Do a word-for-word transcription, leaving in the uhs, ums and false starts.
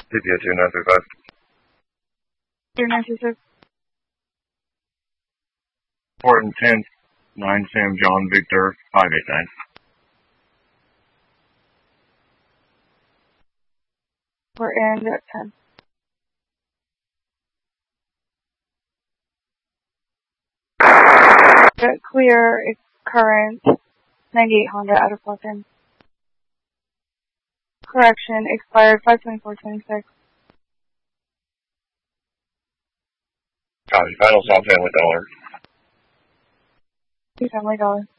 C P A two nine three five. two nine two six. Port and tenth, nine Sam John Victor, five eight nine. We're in at ten. Get clear, it's current, ninety-eight Honda out of Fulton. Correction, expired five twenty-four twenty-six. Copy, final stop family dollar. Two family dollar.